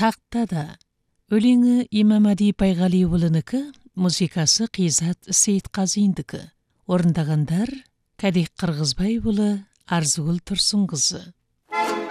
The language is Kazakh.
тақтада. Өлеңі Имамади Пайғалиұлынікі, музыкасы Қизат Сейітқазиндікі. Орындағандар Кәдек Қырғызбайұлы, Арзугүл Тұрсынқызы.